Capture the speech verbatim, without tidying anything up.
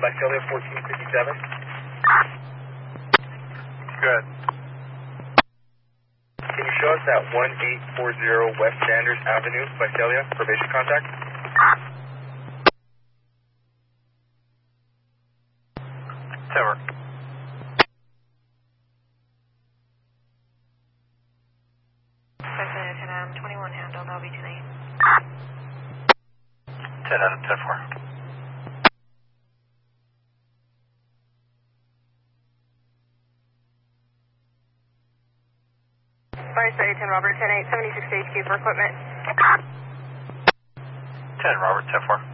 Visalia fourteen fifty-seven. Good. Can you show us that one eight four zero West Sanders Avenue, Visalia, probation contact? Tower. Visalia ten Adam twenty-one handled, I'll be tonight. ten Adam ten four. Visalia ten Robert ten eight seventy-six H Q for equipment. ten Robert ten four.